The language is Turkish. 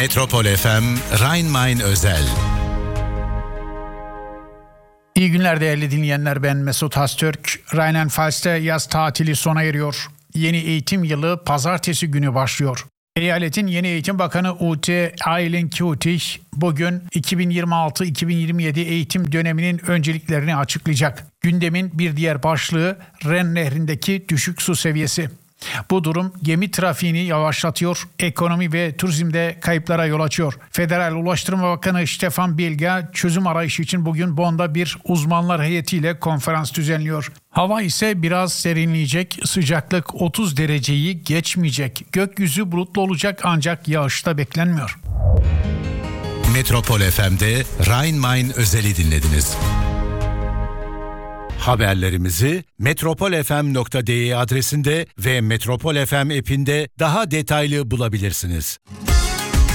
Metropol FM Rhein-Main özel. İyi günler değerli dinleyenler, ben Mesut Hastürk. Rheinland-Pfalz'te yaz tatili sona eriyor. Yeni eğitim yılı pazartesi günü başlıyor. Eyaletin yeni eğitim bakanı Ute Eilen-Küttig bugün 2026-2027 eğitim döneminin önceliklerini açıklayacak. Gündemin bir diğer başlığı Ren Nehri'ndeki düşük su seviyesi. Bu durum gemi trafiğini yavaşlatıyor, ekonomi ve turizmde kayıplara yol açıyor. Federal Ulaştırma Bakanı Stefan Bilge çözüm arayışı için bugün Bonn'da bir uzmanlar heyetiyle konferans düzenliyor. Hava ise biraz serinleyecek, sıcaklık 30 dereceyi geçmeyecek. Gökyüzü bulutlu olacak ancak yağış da beklenmiyor. Metropol FM'de Rhein-Main özeli dinlediniz. Haberlerimizi metropolfm.de adresinde ve Metropol FM app'inde daha detaylı bulabilirsiniz.